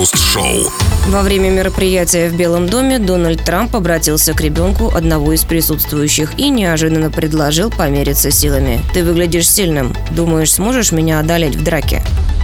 Крем-хруст-шоу. Во время мероприятия в Белом доме Дональд Трамп обратился к ребенку одного из присутствующих и неожиданно предложил помериться силами. «Ты выглядишь сильным. Думаешь, сможешь меня одолеть в драке?»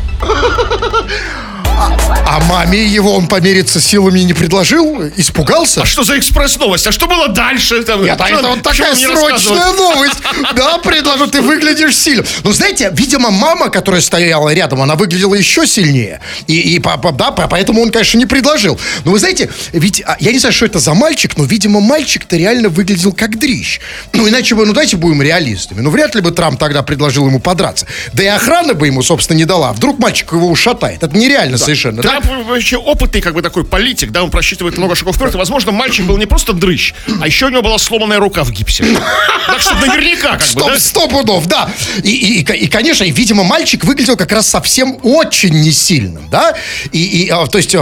А маме его он помериться силами не предложил? Испугался? А что за экспресс-новость? А что было дальше? Нет, это вот такая срочная новость. Да, предложил, ты выглядишь сильно. Ну, знаете, видимо, мама, которая стояла рядом, она выглядела еще сильнее. Да, поэтому он, конечно, не предложил. Но вы знаете, ведь, я не знаю, что это за мальчик, но, видимо, мальчик-то реально выглядел как дрищ. Ну, иначе бы, давайте будем реалистами. Ну, вряд ли бы Трамп тогда предложил ему подраться. Да и охрана бы ему, собственно, не дала. Вдруг мальчик его ушатает. Это нереально совершенно. Трамп вообще опытный такой политик, да, он просчитывает много шагов вперед, и, возможно, мальчик был не просто дрыщ, а еще у него была сломанная рука в гипсе. Так что наверняка, Сто пудов, да. И, конечно, видимо, мальчик выглядел как раз совсем очень несильным, да. То есть,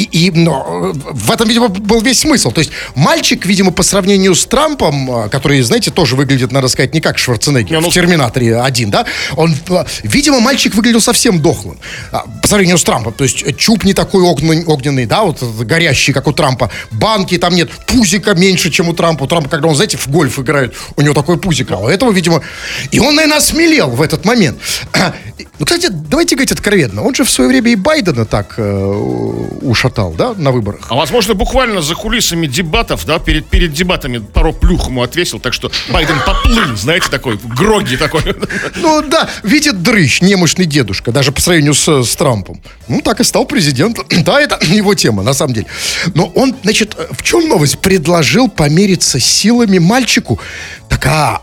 в этом, видимо, был весь смысл. То есть, мальчик, видимо, по сравнению с Трампом, который, знаете, тоже выглядит, надо сказать, не как Шварценеггер в «Терминаторе 1», да. Видимо, мальчик выглядел совсем дохлым по сравнению с Трампом. То есть, чуб не такой огненный, да, вот горящий, как у Трампа. Банки там нет, пузика меньше, чем у Трампа. У Трампа, когда он, знаете, в гольф играет, у него такое пузико. А у этого, видимо... И он, наверное, осмелел в этот момент. Ну, кстати, давайте говорить откровенно. Он же в свое время и Байдена так ушатал, да, на выборах. А, возможно, буквально за кулисами дебатов, да, перед дебатами пару плюх ему отвесил, так что Байден поплыл, знаете, такой, гроги такой. Ну, да, видит дрыщ, немощный дедушка, даже по сравнению с Трампом. Ну, так и стал президентом. Да, это его тема, на самом деле. Но он, значит, в чем новость? Предложил помериться силами мальчику. Так,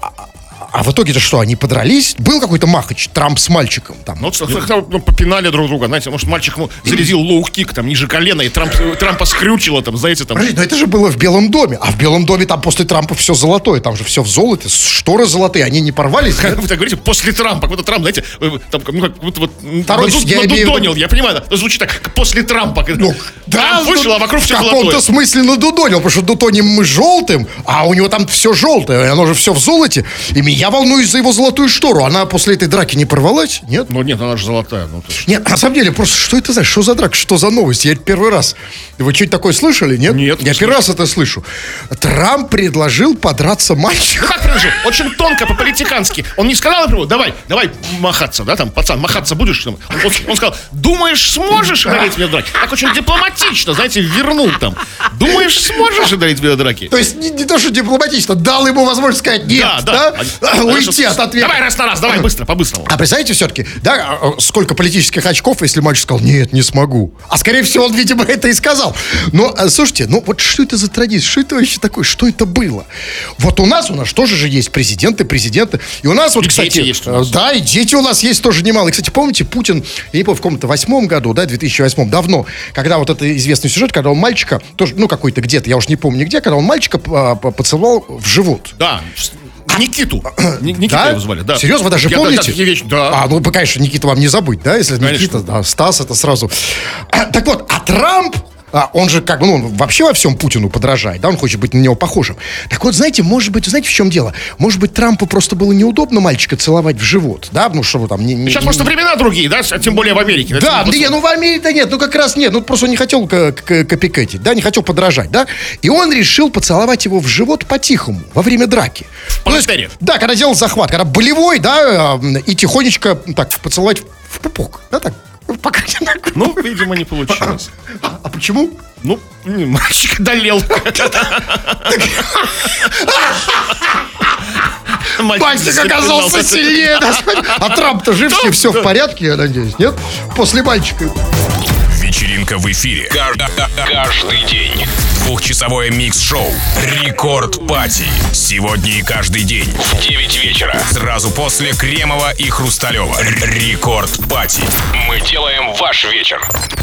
а в итоге-то что, они подрались? Был какой-то махач, Трамп с мальчиком там? Ну, попинали друг друга, знаете, может, мальчик ему зарядил лоу-кик, там, ниже колена, и Трампа скрючило, там, знаете, там. Подождите, но это же было в Белом доме, а в Белом доме там после Трампа все золотое, там же все в золоте, шторы золотые, они не порвались? Вы так говорите, после Трампа, какой-то Трамп, знаете, там, ну, как будто вот надудонил, я понимаю, да, звучит так, после Трампа. Ну, да, Трамп вышел, а вокруг все золотое. В каком-то смысле надудонил, потому что дудоним мы желтым, а у него там все желтое, оно же все в золоте, и меня волнует за его золотую штору. Она после этой драки не порвалась? Нет? Ну нет, она же золотая. Нет, на самом деле, просто что это за, что за драка, что за новость? Я это первый раз. Вы что-то такое слышали, нет? Нет. Я первый раз это слышу. Трамп предложил подраться мальчику. Как предложил? Очень тонко, по-политикански. Он не сказал, например, давай махаться, да, там, пацан, махаться будешь? Он сказал, думаешь, сможешь одолеть меня в драке? Так очень дипломатично, знаете, вернул там. Думаешь, сможешь одолеть меня в драке? То есть, не то, что дипломатично, дал ему возможность сказать нет, да? Уйти от ответа. Давай раз на раз, давай быстро, по-быстрому. А представляете все-таки, да, сколько политических очков, если мальчик сказал, нет, не смогу. А скорее всего, он, видимо, это и сказал. Но, слушайте, ну вот что это за традиция? Что это вообще такое? Что это было? Вот у нас тоже же есть президенты. И у нас вот, кстати, дети есть у нас. Да, и дети у нас есть тоже немало. И, кстати, помните, Путин, я не помню, в каком-то 2008 году, да, 2008, давно, когда вот это известный сюжет, когда он мальчика, тоже, ну, какой-то где-то, я уж не помню где, когда он мальчика поцеловал в живот. Да, Никиту. Никита да? его звали, да. Серьезно, вы даже помните? Да. Ну, конечно, Никиту вам не забыть, да, если конечно. Никита, да, Стас, это сразу. Так вот, а Трамп, он же как бы, он вообще во всем Путину подражает, да, он хочет быть на него похожим. Так вот, знаете, может быть, знаете, в чем дело? Может быть, Трампу просто было неудобно мальчика целовать в живот, да, ну, чтобы там... Сейчас просто времена другие, да, тем более в Америке. Да, ну в Америке нет, ну как раз нет, ну просто он не хотел копикетить, да, не хотел подражать, да, и он решил поцеловать его в живот по-тихому, во время драки. Да, когда делал захват, когда болевой, да, и тихонечко так поцеловать в пупок, да, так. Пока не так. Ну, видимо, не получилось. А почему? Ну, мальчик одолел. Мальчик оказался сильнее. А Трамп-то жив, все в порядке, я надеюсь, нет? После мальчика. Вечеринка в эфире. Каждый день. Двухчасовое микс-шоу «Рекорд Пати». Сегодня и каждый день в 9 вечера. Сразу после Кремова и Хрусталева. «Рекорд Пати». Мы делаем ваш вечер.